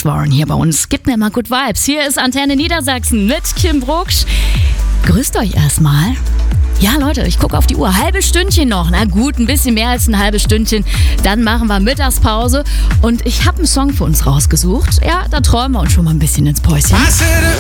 Josh Warren hier bei uns. Gibt mir immer Good Vibes. Hier ist Antenne Niedersachsen mit Kim Brucksch. Grüßt euch erstmal. Ja, Leute, ich gucke auf die Uhr. Halbes Stündchen noch. Na gut, ein bisschen mehr als ein halbes Stündchen. Dann machen wir Mittagspause. Und ich habe einen Song für uns rausgesucht. Ja, da träumen wir uns schon mal ein bisschen ins Päuschen.